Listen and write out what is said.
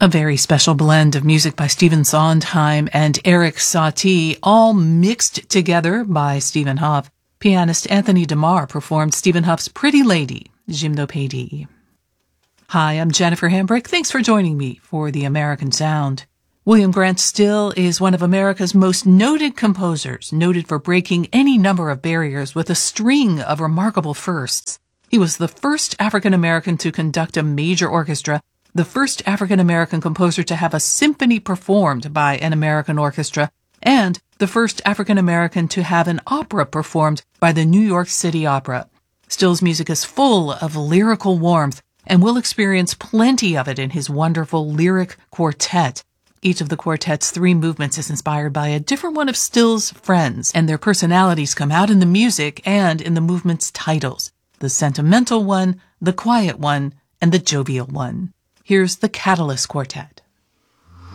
A very special blend of music by Stephen Sondheim and Erik Satie, all mixed together by Stephen Hough. Pianist Anthony DeMar performed Stephen Hough's Pretty Lady, Gymnopédie. Hi, I'm Jennifer Hambrick. Thanks for joining me for The American Sound. William Grant Still is one of America's most noted composers, noted for breaking any number of barriers with a string of remarkable firsts. He was the first African American to conduct a major orchestra, the first African American composer to have a symphony performed by an American orchestra, and the first African American to have an opera performed by the New York City Opera. Still's music is full of lyrical warmth, and we'll experience plenty of it in his wonderful lyric quartet. Each of the quartet's 3 movements is inspired by a different one of Still's friends, and their personalities come out in the music and in the movement's titles: the sentimental one, the quiet one, and the jovial one. Here's the Catalyst Quartet.